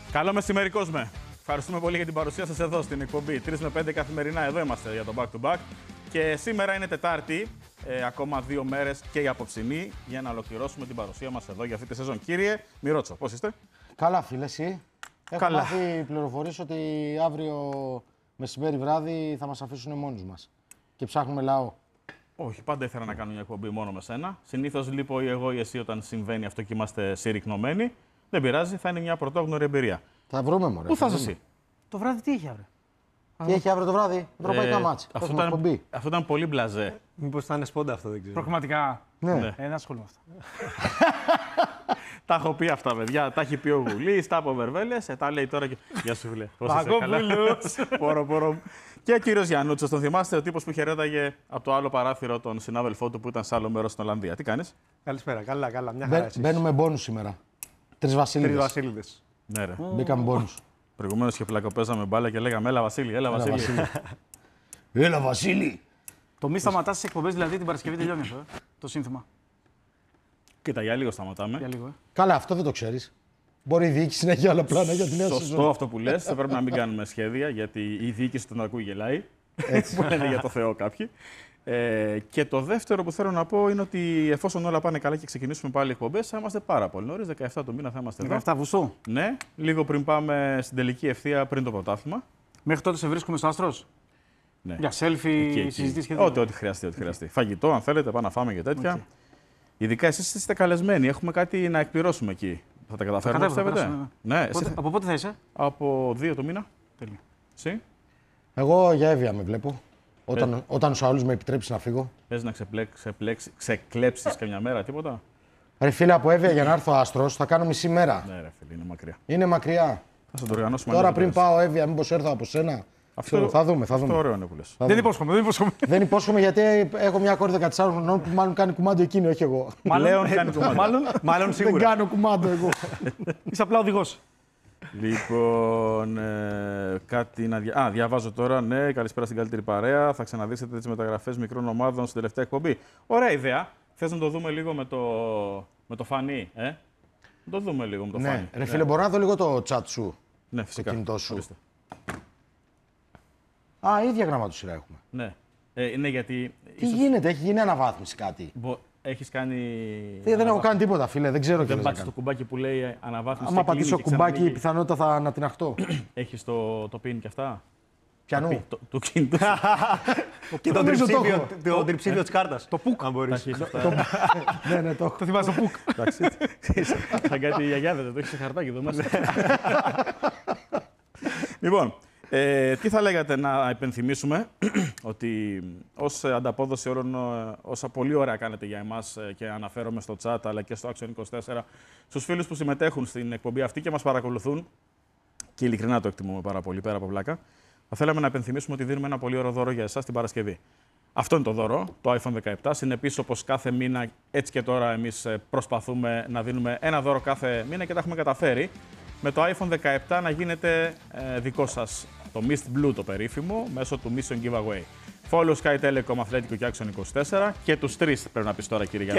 Καλό μεσημέρι, κόσμε. Ευχαριστούμε πολύ για την παρουσία σας εδώ στην εκπομπή. 3 με 5 καθημερινά εδώ είμαστε για το Back to Back. Και σήμερα είναι Τετάρτη, ακόμα 2 μέρες και η απόψινή, για να ολοκληρώσουμε την παρουσία μας εδώ για αυτή τη σεζόν. Κύριε Μιρότσο, πώς είστε? Καλά, φίλε, εσύ. Έχω μάθει πληροφορίες ότι αύριο μεσημέρι βράδυ θα μας αφήσουν μόνους μας. Και ψάχνουμε λαό. Όχι, πάντα ήθελα να κάνω μια εκπομπή μόνο με σένα. Συνήθως λείπω ή εγώ ή εσύ όταν συμβαίνει αυτό και είμαστε συρρυκνωμένοι. Δεν πειράζει, θα είναι μια πρωτόγνωρη εμπειρία. Θα βρούμε, μωρέ. Πού θα είσαι εσύ? Το βράδυ τι έχει αύριο? Τι έχει αύριο το βράδυ? Ευρωπαϊκά μάτς. Αυτό ήταν πολύ μπλαζέ. Μήπως θα είναι σπόντα αυτό, δεν ξέρω. Προκριματικά. Ναι. Δεν ασχολούμαι με αυτά. Τα έχω πει αυτά, παιδιά. Τα έχει πει ο Γουλής, τα από Βερβέλες. Τα λέει τώρα και. Γεια σου, φίλε. Πώς είσαι, καλά? Πορο. Και ο κύριος Γιαννούτσος, τον θυμάστε, ο τύπος που χαιρέταγε από το άλλο παράθυρο τον συνάδελφό του που ήταν σε άλλο μέρος στην Ολλανδία. Τι κάνεις? Καλησπέρα, καλά. Μια χαρά εσείς. Μπαίνουμε μπόνους σήμερα. Τρεις βασίλειδες. Ναι, ρε. Μπήκαμε μπόνους. Προηγουμένως και πλακοπέζαμε μπάλα και λέγαμε Έλα Βασίλη, έλα Βασίλη. Έλα, Βασίλη. Το μη σταματάς τις εκπομπές, δηλαδή την Παρασκευή τελειώνει αυτό, το σύνθημα. Κοίτα, για λίγο σταματάμε. Για λίγο, Καλά, αυτό δεν το ξέρεις. Μπορεί η διοίκηση να έχει άλλα πλάνα για την νέα σεζόν. Σωστό αυτό που λες. Θα πρέπει να μην κάνουμε σχέδια, γιατί η διοίκηση τον ακούει γελάει. Έτσι που λένε για το Θεό κάποιοι. Και το δεύτερο που θέλω να πω είναι ότι εφόσον όλα πάνε καλά και ξεκινήσουμε πάλι εκπομπές, θα είμαστε πάρα πολύ νωρίς. 17 του μήνα θα είμαστε εδώ. 17 Αυγούστου. Ναι, λίγο πριν πάμε στην τελική ευθεία πριν το πρωτάθλημα. Μέχρι τότε σε βρίσκουμε στο Άστρος. Ναι. Για selfie, συζητήσεις και Ό,τι χρειαστεί. Φαγητό, αν θέλετε, πάμε να φάμε και τέτοια. Okay. Ειδικά εσείς είστε καλεσμένοι. Έχουμε κάτι να εκπληρώσουμε εκεί. Θα τα καταφέρουμε, πιστεύετε? Ναι. Από πότε θα είσαι? Από 2 το μήνα. Τέλεια. Εσύ? Εγώ για Εύβοια με βλέπω. Όταν ο Σαούλης με επιτρέψει να φύγω. Θες να ξεκλέψεις καμιά μέρα, τίποτα? Ρε φίλε, από Εύβοια για να έρθω Άστρος θα κάνω μισή μέρα. Ναι, ρε φίλε, είναι μακριά. Είναι μακριά. Θα το οργανώσουμε. Τώρα πριν πάω Εύβοια, μήπως έρθω από σένα. Θα δούμε. Αυτό ωραίο είναι που λες. Δεν υπόσχομαι. Δεν υπόσχομαι γιατί έχω μια κόρη 14 χρονών που μάλλον κάνει κουμάντο εκείνη, όχι εγώ. Πλέον κάνει κουμάντο. Μάλλον σίγουρα. Δεν κάνω κουμάντο εγώ. Είσαι απλά οδηγός. Λοιπόν, κάτι να διαβάζω τώρα. Ναι, καλησπέρα στην καλύτερη παρέα. Θα ξαναδείξετε τις μεταγραφές μικρών ομάδων στην τελευταία εκπομπή. Ωραία ιδέα. Θες να το δούμε λίγο με το φανί, Να το δούμε λίγο με το φανί. Ρε φίλε, μπορώ να δω λίγο το chat σου. Ναι, φυσικά. Το κινητό σου. Ορίστε. Ίδια γραμματοσυρά έχουμε. Ναι. Ναι, γιατί. Τι γίνεται, έχει γίνει αναβάθμιση κάτι? Έχεις κάνει. Δεν έχω κάνει τίποτα, φίλε, δεν ξέρω τι Δεν πάτησες το κουμπάκι που λέει αναβάθμιση. Άμα πατήσω κουμπάκι, η πιθανότητα θα να την αχτώ. Έχεις το pin και αυτά. Πιανού. Του κινητού. Και το τριψήφιο της κάρτας. Το πουκ. Αν μπορείς. Ναι, το έχω. Το θυμάσαι το πουκ. Εντάξει. Σαν κάτι γιαγιάδες, το έχεις σε χαρτάκι εδώ μέσα. Λοιπόν, τι θα λέγατε να υπενθυμίσουμε ότι ως ανταπόδοση όλων όσα πολύ ωραία κάνετε για εμάς και αναφέρομαι στο chat αλλά και στο Action 24 στους φίλους που συμμετέχουν στην εκπομπή αυτή και μας παρακολουθούν και ειλικρινά το εκτιμούμε πάρα πολύ πέρα από πλάκα, θα θέλαμε να υπενθυμίσουμε ότι δίνουμε ένα πολύ ωραίο δώρο για εσάς την Παρασκευή. Αυτό είναι το δώρο, το iPhone 17. Συνεπής, όπως κάθε μήνα, έτσι και τώρα εμείς προσπαθούμε να δίνουμε ένα δώρο κάθε μήνα και τα έχουμε καταφέρει. Με το iPhone 17 να γίνεται δικό σας το Mist Blue το περίφημο μέσω του Mission Giveaway. Follow Sky Telecom, Αθλέτικο και Action 24 και τους τρεις πρέπει να πεις τώρα, κύριε Γιάννη.